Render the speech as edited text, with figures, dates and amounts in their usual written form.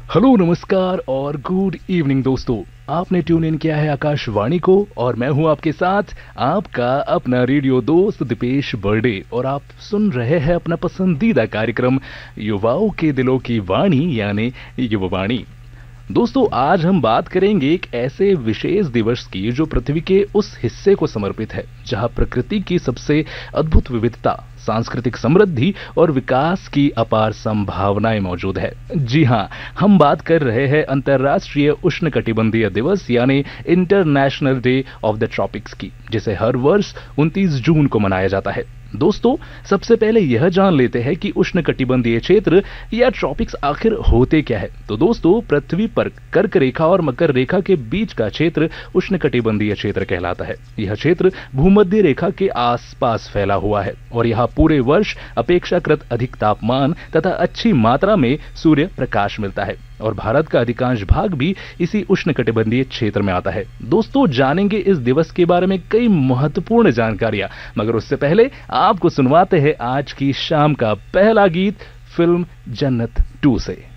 Hello, नमस्कार और good evening दोस्तों। आपने ट्यून इन किया है आकाशवाणी को और मैं हूं आपके साथ आपका अपना रेडियो दोस्त दीपेश बर्डे और आप सुन रहे हैं अपना पसंदीदा कार्यक्रम युवाओं के दिलों की वाणी यानी युवावाणी। दोस्तों, आज हम बात करेंगे एक ऐसे विशेष दिवस की जो पृथ्वी के उस हिस्से को समर्पित है जहां प्रकृति की सबसे अद्भुत विविधता, सांस्कृतिक समृद्धि और विकास की अपार संभावनाएं मौजूद है। जी हां, हम बात कर रहे हैं अंतर्राष्ट्रीय उष्णकटिबंधीय दिवस यानी international day of the tropics की, जिसे हर वर्ष 29 जून को मनाया जाता है। दोस्तों, सबसे पहले यह जान लेते हैं कि उष्णकटिबंधीय क्षेत्र या ट्रॉपिक्स आखिर होते क्या है। तो दोस्तों, पृथ्वी पर कर्क रेखा और मकर रेखा के बीच का क्षेत्र उष्णकटिबंधीय क्षेत्र कहलाता है। यह क्षेत्र भूमध्य रेखा के आसपास फैला हुआ है और यहाँ पूरे वर्ष अपेक्षाकृत अधिक तापमान तथा अच्छी मात्रा में सूर्य प्रकाश मिलता है और भारत का अधिकांश भाग भी इसी उष्णकटिबंधीय क्षेत्र में आता है। दोस्तों, जानेंगे इस दिवस के बारे में कई महत्वपूर्ण जानकारियां, मगर उससे पहले आपको सुनवाते हैं आज की शाम का पहला गीत फिल्म जन्नत 2 से।